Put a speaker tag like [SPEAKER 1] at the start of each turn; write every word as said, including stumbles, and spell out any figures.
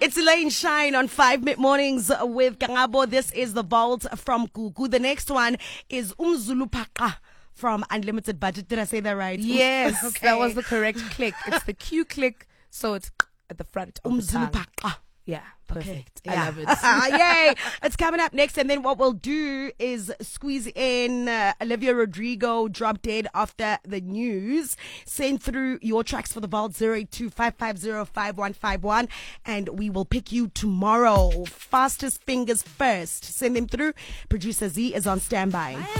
[SPEAKER 1] It's Elaine Shine on five Mid Mornings with Kangabo. This is The Vault from Gugu. The next one is Umzulu Paqa from Unlimited Budget. Did I say that right?
[SPEAKER 2] Yes,
[SPEAKER 1] Okay.
[SPEAKER 2] that was the correct click. It's the Q click, so it's at the front of
[SPEAKER 1] Umzulu
[SPEAKER 2] the tongue.
[SPEAKER 1] Paqa.
[SPEAKER 2] Yeah, perfect.
[SPEAKER 1] Okay.
[SPEAKER 2] I
[SPEAKER 1] Yeah.
[SPEAKER 2] love it.
[SPEAKER 1] Yay. It's coming up next. And then what we'll do is squeeze in uh, Olivia Rodrigo, Drop Dead After the News. Send through your tracks for the vault zero eight two five five zero five one five one. And we will pick you tomorrow. Fastest fingers first. Send them through. Producer Z is on standby.